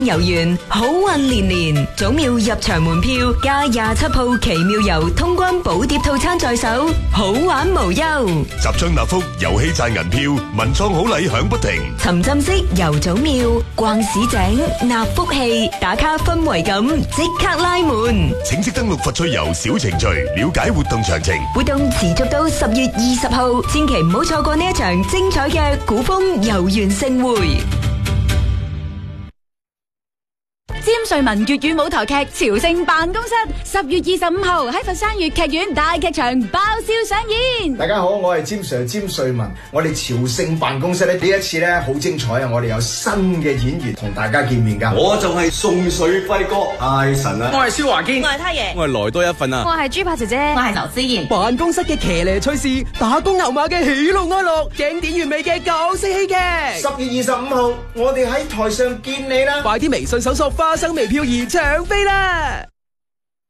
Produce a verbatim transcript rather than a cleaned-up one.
遊園好運連連，早鳥入場門票加廿七號奇妙遊通關寶碟套餐在手，好玩無憂。 集章納福，遊戲賺銀票，文創好禮響不停。 沉浸式遊祖廟，逛市井，納福氣，打卡氛圍感，即刻拉滿。 請即登錄佛趣遊小程序，了解活動詳情。 活動持續到十月二十號，千祈唔好錯過呢一場精彩嘅古風遊園盛會。 詹瑞文粵語舞台劇《朝聖辦公室》十月二十五號喺佛山粵劇院大劇場爆笑上演。 大家好，我係詹 Sir 詹瑞文。我哋朝聖辦公室咧呢一次咧好精彩啊！我哋有新嘅演員同大家見面噶。 我就係宋水輝哥，太神啦！ 我係蕭華堅， 我係太爺， 我係來多一份啊！ 我係豬扒姐姐， 我係劉思妍。 辦公室嘅騎呢趣事，打工牛馬嘅喜怒哀樂，經典完美嘅搞笑戲劇。 十月二十五號，我哋喺台上見你啦！ 快啲微信搜索花生微票而搶飛啦！